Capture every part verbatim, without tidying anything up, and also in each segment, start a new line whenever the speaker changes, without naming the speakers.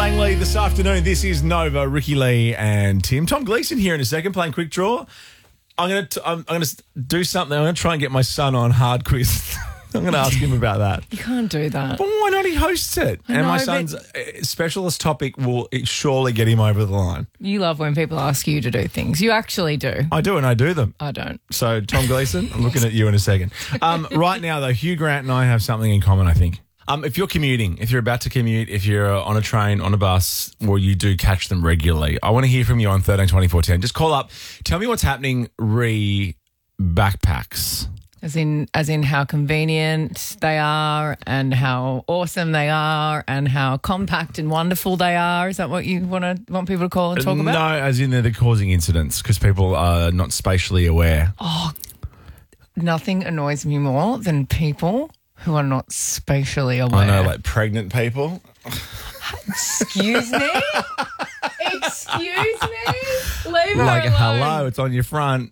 Langley this afternoon. This is Nova, Ricky Lee and Tim. Tom Gleeson here in a second playing Quick Draw. I'm going to I'm, I'm going to do something. I'm going to try and get my son on Hard Quiz. I'm going to ask him about that.
You can't do that.
But why not? He hosts it.
I
and
know,
my
but-
son's uh, specialist topic will surely get him over the line.
You love when people ask you to do things. You actually do.
I do and I do them.
I don't.
So, Tom Gleeson, I'm looking at you in a second. Um, right now, though, Hugh Grant and I have something in common, I think. Um, if you're commuting, if you're about to commute, if you're on a train, on a bus, or you do catch them regularly, I want to hear from you on thirteen twenty-four ten. Just call up. Tell me what's happening re backpacks.
As in, as in how convenient they are and how awesome they are and how compact and wonderful they are. Is that what you want to want people to call and talk about?
No, as in they're the causing incidents because people are not spatially aware.
Oh, nothing annoys me more than people who are not spatially aware.
I know, like pregnant people.
Excuse me? Excuse me? Leave her
Like,
alone.
hello, it's on your front.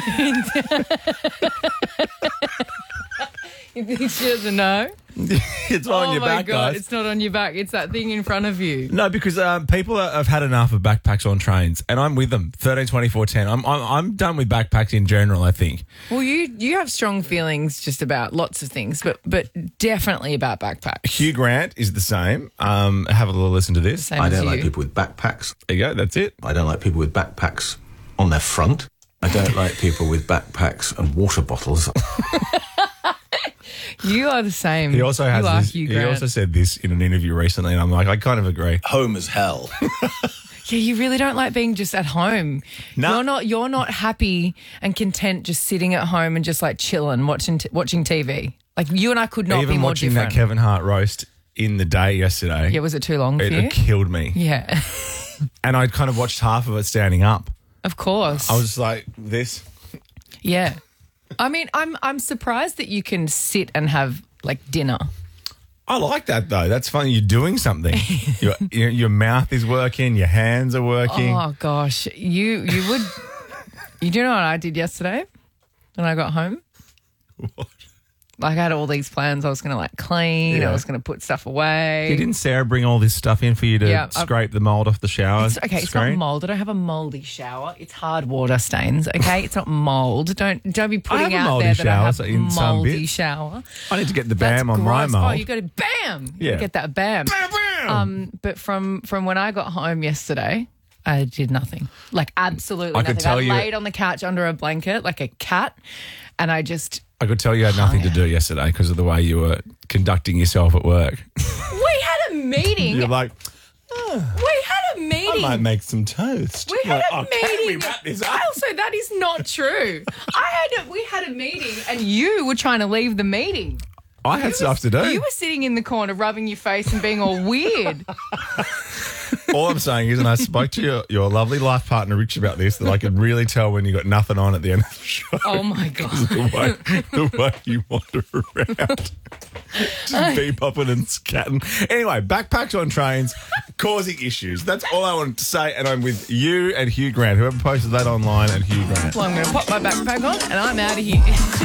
You think she doesn't know?
It's on
oh
your
my
back,
God,
guys.
it's not on your back. It's that thing in front of you.
No, because um, people are, have had enough of backpacks on trains, and I'm with them. thirteen twenty-four ten. I'm, I'm I'm done with backpacks in general, I think.
Well, you you have strong feelings just about lots of things, but but definitely about backpacks.
Hugh Grant is the same. Um, have a little listen to this.
Same
I
as
don't
you.
like people with backpacks.
There you go. That's it.
I don't like people with backpacks on their front. I don't like people with backpacks and water bottles.
You are the same.
He also has
you are
this,
Hugh
he
Grant.
also said this in an interview recently, and I'm like, I kind of agree.
Home as hell.
Yeah, you really don't like being just at home.
No.
You're not you're not happy and content just sitting at home and just like chilling, watching t- watching T V. Like you and I could not
Even
be more
watching
different.
that Kevin Hart roast in the day yesterday,
Yeah, was it too long for
it,
you?
it killed me.
Yeah,
And I kind of watched half of it standing up.
of course.
I was just like, this.
Yeah, I mean, I'm I'm surprised that you can sit and have like dinner.
I like that though. That's funny. You're doing something. your, your your mouth is working. Your hands are working.
Oh gosh, you you would. You do know what I did yesterday when I got home?
What?
Like I had all these plans. I was going to like clean.
Yeah.
I was going to put stuff away.
Didn't Sarah bring all this stuff in for you to
Yeah, I've-
scrape the mold off the shower
It's, okay, it's not
screen?
mold. I don't have a moldy shower. It's hard water stains. Okay, it's not mold. Don't don't be putting
have a
out
mouldy
there that
shower,
I have
so in some
moldy
bits.
shower.
I need to get the
That's
bam on my
gross.
mold.
Oh, you got to bam. You
Yeah.
gotta get that bam.
Bam, bam.
Um, but from from when I got home yesterday, I did nothing. Like absolutely
I
nothing.
could tell
I
you-
laid on the couch under a blanket like a cat, and I just
I could tell you had nothing to do yesterday because of the way you were conducting yourself at work.
we had a meeting.
You're like,
we had a
I
meeting.
might make some toast.
We had
Like,
a
oh,
meeting.
Can we wrap this up?
Also, that is not true. I had a, we had a meeting, and you were trying to leave the meeting.
I had stuff to do.
You were sitting in the corner, rubbing your face and being all weird.
All I'm saying is, and I spoke to your, your lovely life partner, Rich, about this, that I could really tell when you got nothing on at the end of the show.
Oh my god!
the way, the way you wander around. Just bebopping and scatting. Anyway, backpacks on trains causing issues. That's all I wanted to say. And I'm with you and Hugh Grant. Whoever posted that online and Hugh Grant.
Well, I'm going to pop my backpack on, and I'm out of here.